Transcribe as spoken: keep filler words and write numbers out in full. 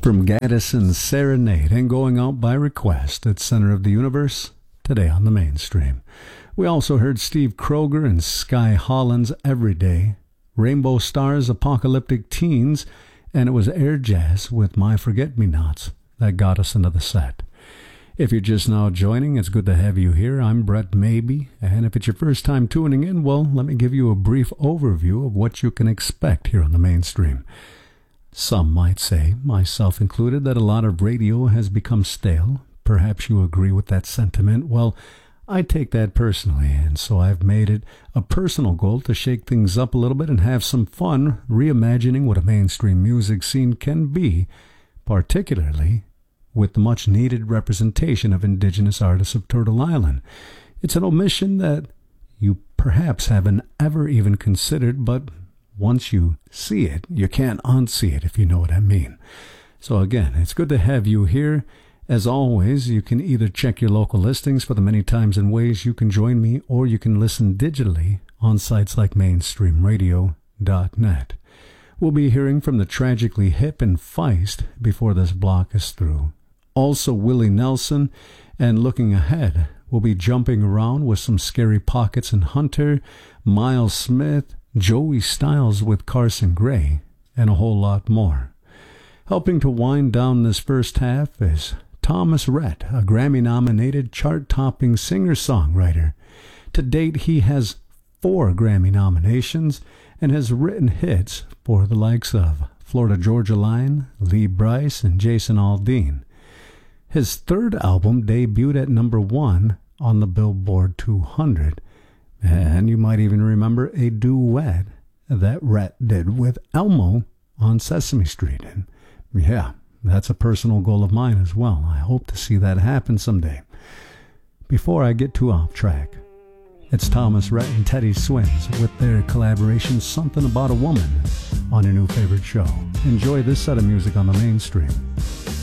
From Gaddison's Serenade and Going Out by Request at Center of the Universe, today on the Mainstream. We also heard Steve Kroger and Sky Holland's Everyday, Rainbow Stars' Apocalyptic Teens, and it was Air Jazz with My Forget-Me-Nots that got us into the set. If you're just now joining, it's good to have you here. I'm Brett Maybe, and if it's your first time tuning in, well, let me give you a brief overview of what you can expect here on the Mainstream. Some might say, myself included, that a lot of radio has become stale. Perhaps you agree with that sentiment. Well, I take that personally, and so I've made it a personal goal to shake things up a little bit and have some fun reimagining what a mainstream music scene can be, particularly with the much-needed representation of indigenous artists of Turtle Island. It's an omission that you perhaps haven't ever even considered, but once you see it, you can't unsee it, if you know what I mean. So again, it's good to have you here. As always, you can either check your local listings for the many times and ways you can join me, or you can listen digitally on sites like mainstream radio dot net. We'll be hearing from the Tragically Hip and Feist before this block is through. Also Willie Nelson, and looking ahead, we'll be jumping around with some Scary Pockets and Hunter, Miles Smith, Joey Styles with Carson Gray, and a whole lot more. Helping to wind down this first half is Thomas Rhett, a Grammy-nominated chart-topping singer-songwriter. To date, he has four Grammy nominations and has written hits for the likes of Florida Georgia Line, Lee Brice, and Jason Aldean. His third album debuted at number one on the Billboard two hundred, and you might even remember a duet that Rhett did with Elmo on Sesame Street. And yeah, that's a personal goal of mine as well. I hope to see that happen someday. Before I get too off track, it's Thomas Rhett and Teddy Swims with their collaboration Something About a Woman on your new favorite show. Enjoy this set of music on the Mainstream.